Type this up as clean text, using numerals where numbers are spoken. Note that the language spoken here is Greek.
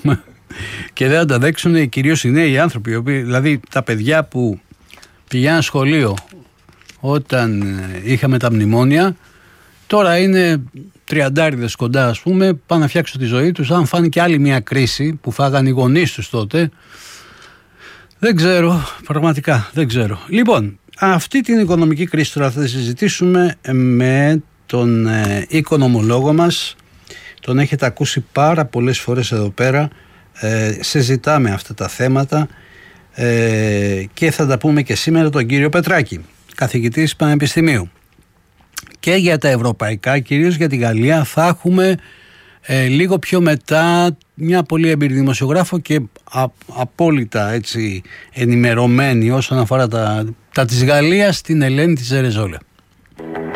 Και δεν ανταδέξουν κυρίως οι νέοι άνθρωποι, δηλαδή τα παιδιά που πηγαίναν σχολείο όταν είχαμε τα μνημόνια, τώρα είναι 30 κοντά, ας πούμε, πάνε να φτιάξουν τη ζωή τους. Αν φάνε και άλλη μια κρίση που φάγανε οι γονείς τους τότε, δεν ξέρω, πραγματικά δεν ξέρω. Λοιπόν, αυτή την οικονομική κρίση τώρα θα συζητήσουμε με τον οικονομολόγο μας. Τον έχετε ακούσει πάρα πολλές φορές εδώ πέρα. Συζητάμε αυτά τα θέματα και θα τα πούμε και σήμερα, τον κύριο Πετράκη, καθηγητής Πανεπιστημίου. Και για τα ευρωπαϊκά, κυρίως για τη Γαλλία, θα έχουμε λίγο πιο μετά μια πολύ εμπειρή δημοσιογράφο και απόλυτα έτσι ενημερωμένη όσον αφορά τα της Γαλλίας, την Ελένη της Ζερεζόλα.